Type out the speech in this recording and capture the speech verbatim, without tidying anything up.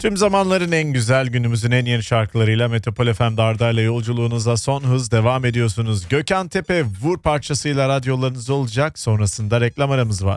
Tüm zamanların en güzel, günümüzün en yeni şarkılarıyla Metropol F M'de Arda ile yolculuğunuza son hız devam ediyorsunuz. Gökhan Tepe Vur parçasıyla radyolarınız olacak. Sonrasında reklam aramız var.